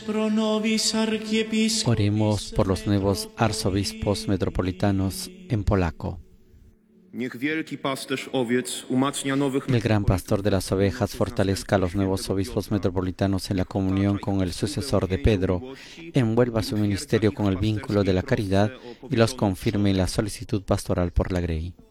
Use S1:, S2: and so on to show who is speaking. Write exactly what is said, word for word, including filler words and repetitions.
S1: pro nobis archiepiscopis.
S2: Oremos por los nuevos arzobispos metropolitanos en polaco.
S3: Niech wielki pasterz owiec umacnia nowych
S2: El gran pastor de las ovejas fortalezca a los nuevos obispos metropolitanos en la comunión con el sucesor de Pedro, envuelva su ministerio con el vínculo de la caridad y los confirme en la solicitud pastoral por la Grey.